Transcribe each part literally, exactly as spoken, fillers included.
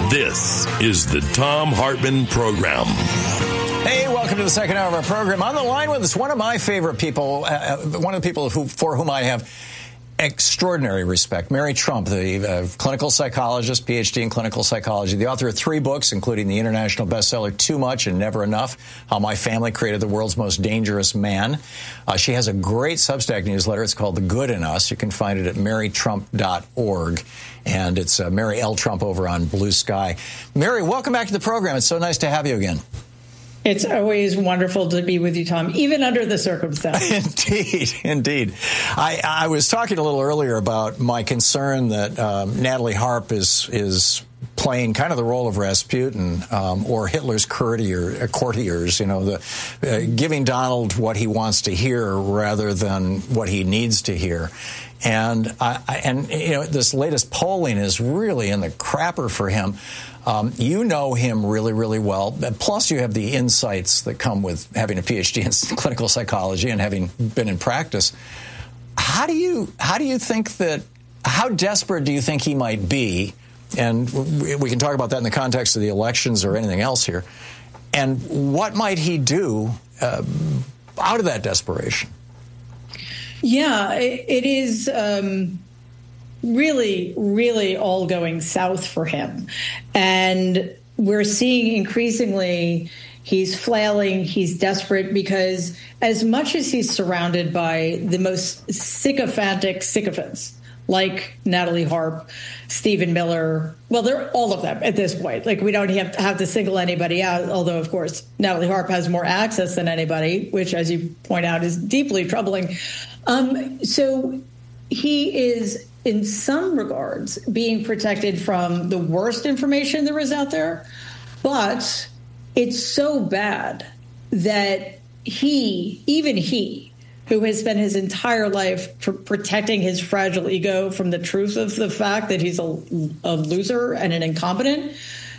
This is the Thom Hartmann Program. Hey, welcome to the second hour of our program. On the line with us, one of my favorite people, uh, one of the people who, for whom I have extraordinary respect, Mary Trump, the uh, clinical psychologist, P H D in clinical psychology, the author of three books, including the international bestseller Too Much and Never Enough, How My Family Created the World's Most Dangerous Man. Uh, she has a great Substack newsletter. It's called The Good in Us. You can find it at mary trump dot org. And it's uh, Mary L. Trump over on Blue Sky. Mary, welcome back to the program. It's so nice to have you again. It's always wonderful to be with you, Tom, even under the circumstances. Indeed, indeed. I, I was talking a little earlier about my concern that um, Natalie Harp is is playing kind of the role of Rasputin um, or Hitler's courtier, uh, courtiers, you know, the, uh, giving Donald what he wants to hear rather than what he needs to hear. And, I, I, and you know, this latest polling is really in the crapper for him. Um, you know him really, really well. Plus, you have the insights that come with having a P H D in clinical psychology and having been in practice. How do you how do you think that? How desperate do you think he might be? And we can talk about that in the context of the elections or anything else here. And what might he do uh, out of that desperation? Yeah, it, it is. Um really, really all going south for him. And we're seeing increasingly he's flailing, he's desperate, because as much as he's surrounded by the most sycophantic sycophants, like Natalie Harp, Stephen Miller, well, they're all of them at this point. Like, we don't have to, have to single anybody out, although, of course, Natalie Harp has more access than anybody, which, as you point out, is deeply troubling. Um, so he is, in some regards, being protected from the worst information there is out there. But it's so bad that he, even he, who has spent his entire life pr- protecting his fragile ego from the truth of the fact that he's a, a loser and an incompetent,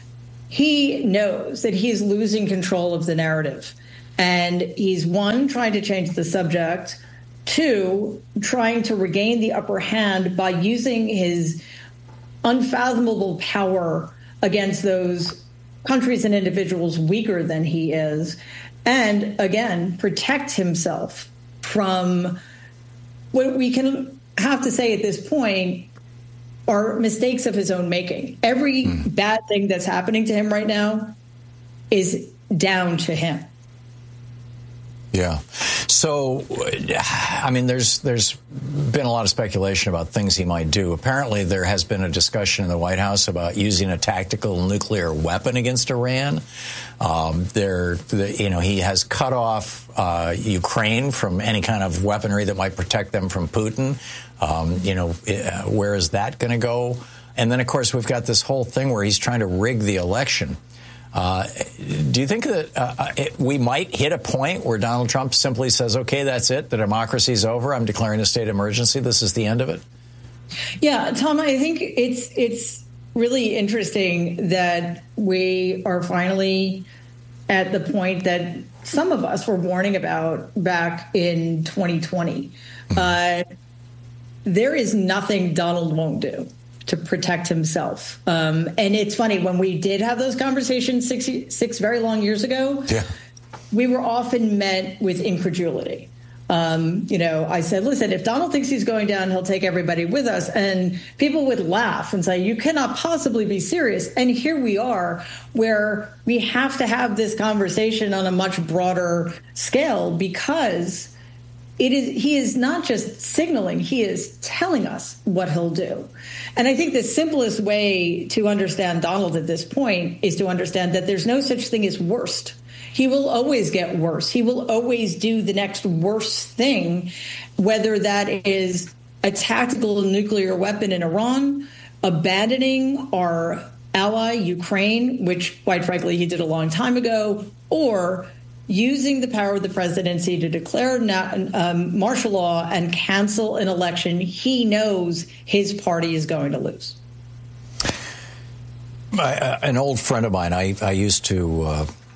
he knows that he's losing control of the narrative. And he's, one, trying to change the subject, two, trying to regain the upper hand by using his unfathomable power against those countries and individuals weaker than he is, and, again, protect himself from what we can have to say at this point are mistakes of his own making. Every mm. bad thing that's happening to him right now is down to him. Yeah. So, I mean, there's there's been a lot of speculation about things he might do. Apparently, there has been a discussion in the White House about using a tactical nuclear weapon against Iran. Um, there, the, you know, he has cut off uh, Ukraine from any kind of weaponry that might protect them from Putin. Um, you know, where is that going to go? And then, of course, we've got this whole thing where he's trying to rig the election. Uh, do you think that uh, it, we might hit a point where Donald Trump simply says, okay, that's it, the democracy's over, I'm declaring a state of emergency, this is the end of it? Yeah, Tom, I think it's it's really interesting that we are finally at the point that some of us were warning about back in twenty twenty. Uh, there is nothing Donald won't do to protect himself. Um, and it's funny, when we did have those conversations six, six very long years ago, yeah. we were often met with incredulity. Um, you know, I said, listen, if Donald thinks he's going down, he'll take everybody with us. And people would laugh and say, you cannot possibly be serious. And here we are, where we have to have this conversation on a much broader scale, because It is, he is not just signaling, he is telling us what he'll do. And I think the simplest way to understand Donald at this point is to understand that there's no such thing as worst. He will always get worse. He will always do the next worst thing, whether that is a tactical nuclear weapon in Iran, abandoning our ally, Ukraine, which, quite frankly, he did a long time ago, or using the power of the presidency to declare um, martial law and cancel an election he knows his party is going to lose. I, uh, an old friend of mine, I, I used to uh,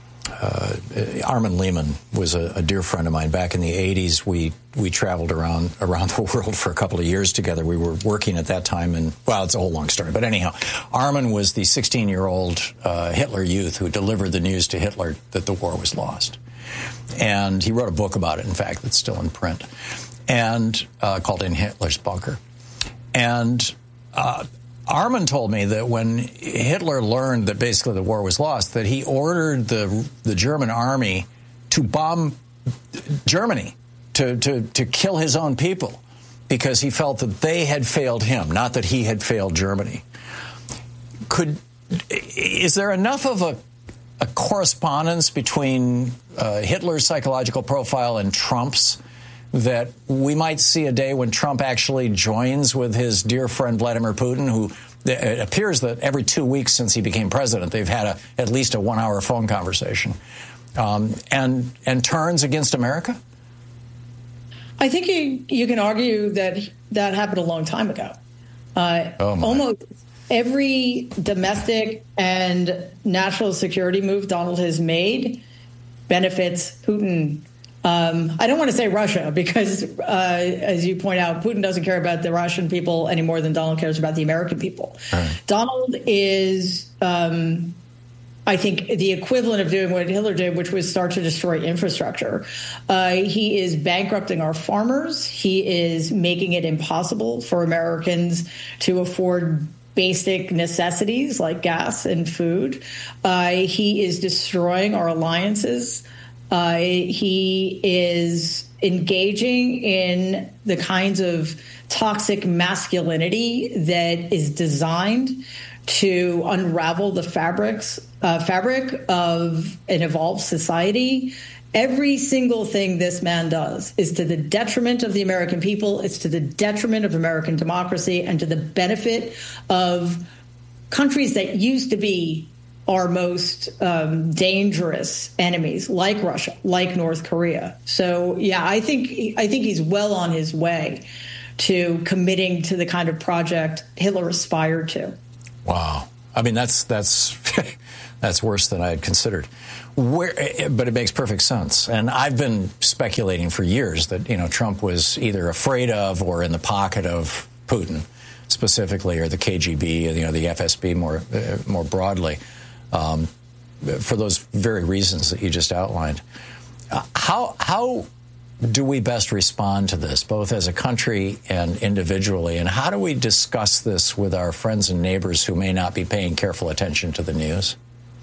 uh, Armin Lehman was a, a dear friend of mine. Back in the eighties, we we traveled around around the world for a couple of years together. We were working at that time, and well, it's a whole long story. But anyhow, Armin was the sixteen-year-old uh, Hitler youth who delivered the news to Hitler that the war was lost, and he wrote a book about it. In fact, that's still in print, and uh, called "In Hitler's Bunker," and. Uh, Armin told me that when Hitler learned that basically the war was lost, that he ordered the the German army to bomb Germany, to, to, to kill his own people, because he felt that they had failed him, not that he had failed Germany. Could is there enough of a, a correspondence between uh, Hitler's psychological profile and Trump's that we might see a day when Trump actually joins with his dear friend Vladimir Putin, who it appears that every two weeks since he became president, they've had a, at least a one-hour phone conversation, um, and and turns against America? I think you, you can argue that that happened a long time ago. Uh, oh almost every domestic and national security move Donald has made benefits Putin. Um, I don't want to say Russia because, uh, as you point out, Putin doesn't care about the Russian people any more than Donald cares about the American people. Right. Donald is, um, I think, the equivalent of doing what Hitler did, which was start to destroy infrastructure. Uh, he is bankrupting our farmers. He is making it impossible for Americans to afford basic necessities like gas and food. Uh, he is destroying our alliances. Uh, he is engaging in the kinds of toxic masculinity that is designed to unravel the fabrics, uh, fabric of an evolved society. Every single thing this man does is to the detriment of the American people. It's to the detriment of American democracy and to the benefit of countries that used to be our most um, dangerous enemies, like Russia, like North Korea. So, yeah, I think I think he's well on his way to committing to the kind of project Hitler aspired to. Wow. I mean, that's that's that's worse than I had considered. Where, but it makes perfect sense. And I've been speculating for years that, you know, Trump was either afraid of or in the pocket of Putin specifically, or the K G B, you know, the F S B more uh, more broadly. Um, for those very reasons that you just outlined. Uh, how how do we best respond to this, both as a country and individually? And how do we discuss this with our friends and neighbors who may not be paying careful attention to the news?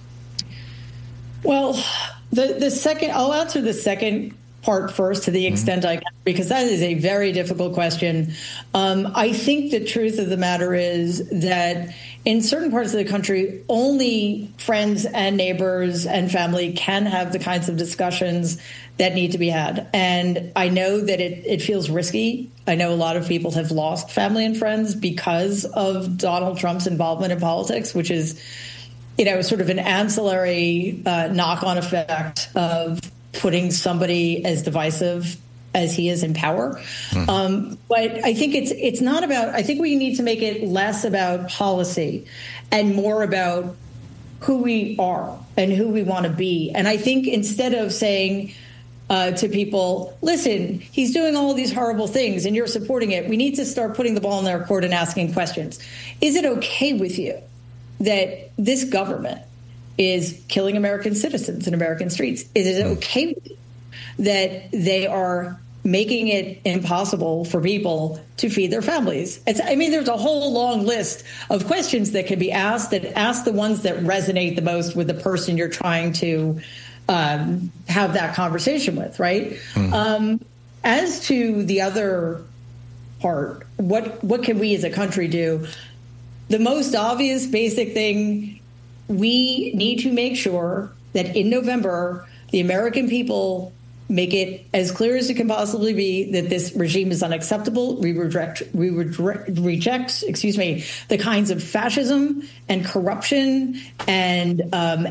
Well, the, the second, I'll answer the second part first to the extent mm-hmm. I can, because that is a very difficult question. Um, I think the truth of the matter is that in certain parts of the country, only friends and neighbors and family can have the kinds of discussions that need to be had. And I know that it, it feels risky. I know a lot of people have lost family and friends because of Donald Trump's involvement in politics, which is, you know, sort of an ancillary uh, knock-on effect of putting somebody as divisive as he is in power. Mm-hmm. Um, but I think it's it's not about, I think we need to make it less about policy and more about who we are and who we want to be. And I think instead of saying uh, to people, listen, he's doing all these horrible things and you're supporting it, we need to start putting the ball in their court and asking questions. Is it okay with you that this government is killing American citizens in American streets? Is it okay with you that they are making it impossible for people to feed their families? It's, I mean, there's a whole long list of questions that can be asked, that ask the ones that resonate the most with the person you're trying to um, have that conversation with, right? Mm-hmm. Um, as to the other part, what what can we as a country do? The most obvious basic thing, we need to make sure that in November, the American people make it as clear as it can possibly be that this regime is unacceptable. We reject, we reject, reject, excuse me, the kinds of fascism and corruption and um,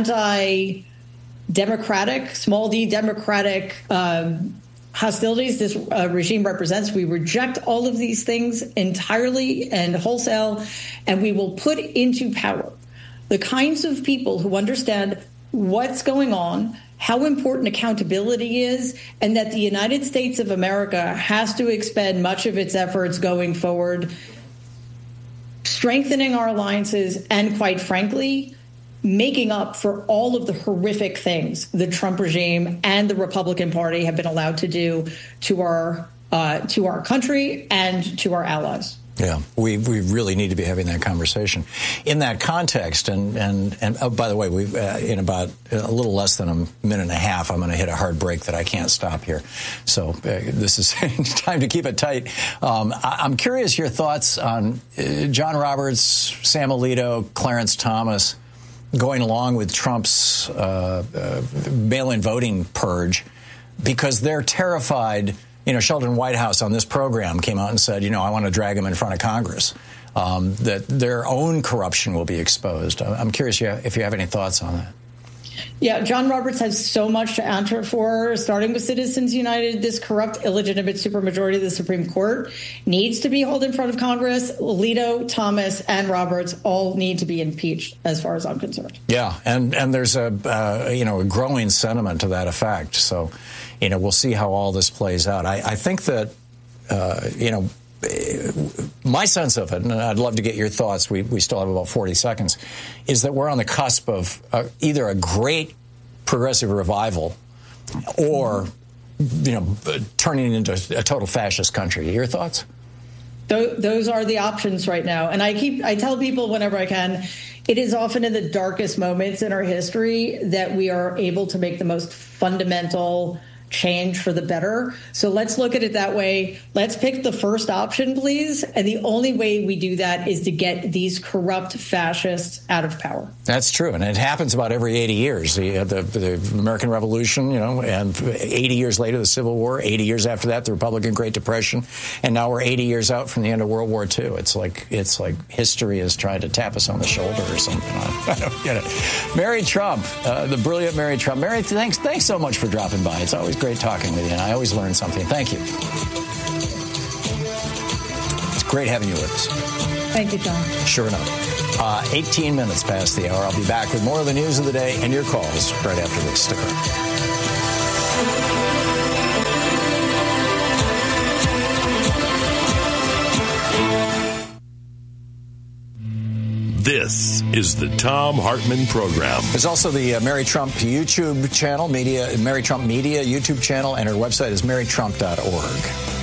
anti-democratic, small d democratic um, hostilities this uh, regime represents. We reject all of these things entirely and wholesale, and we will put into power the kinds of people who understand what's going on, how important accountability is, and that the United States of America has to expend much of its efforts going forward, strengthening our alliances, and quite frankly, making up for all of the horrific things the Trump regime and the Republican Party have been allowed to do to our uh, to our country and to our allies. Yeah, we we really need to be having that conversation in that context. And and and oh, by the way, we've uh, in about a little less than a minute and a half, I'm going to hit a hard break that I can't stop here. So uh, this is time to keep it tight. Um, I, I'm curious your thoughts on uh, John Roberts, Sam Alito, Clarence Thomas going along with Trump's uh, uh, mail-in voting purge because they're terrified. You know, Sheldon Whitehouse on this program came out and said, you know, I want to drag them in front of Congress, um, that their own corruption will be exposed. I'm curious if you have any thoughts on that. Yeah, John Roberts has so much to answer for, starting with Citizens United. This corrupt, illegitimate supermajority of the Supreme Court needs to be held in front of Congress. Alito, Thomas, and Roberts all need to be impeached, as far as I'm concerned. Yeah, and, and there's a, uh, you know, a growing sentiment to that effect. So, you know, we'll see how all this plays out. I, I think that, uh, you know, my sense of it, and I'd love to get your thoughts, we, we still have about forty seconds, is that we're on the cusp of uh, either a great progressive revival or, you know, turning into a total fascist country. Your thoughts? Those are the options right now. And I keep, I tell people whenever I can, it is often in the darkest moments in our history that we are able to make the most fundamental change for the better. So let's look at it that way. Let's pick the first option, please. And the only way we do that is to get these corrupt fascists out of power. That's true. And it happens about every eighty years. The, the, the American Revolution, you know, and eighty years later, the Civil War, eighty years after that, the Republican Great Depression. And now we're eighty years out from the end of World War Two. It's like it's like history is trying to tap us on the shoulder or something. I don't get it. Mary Trump, uh, the brilliant Mary Trump. Mary, thanks, thanks so much for dropping by. It's always great talking with you, and I always learn something. Thank you. It's great having you with us. Thank you, John. Sure enough. Uh, eighteen minutes past the hour. I'll be back with more of the news of the day and your calls right after this. Stick around. This is the Thom Hartmann Program. There's also the uh, Mary Trump YouTube channel, media, Mary Trump Media YouTube channel, and her website is mary trump dot org.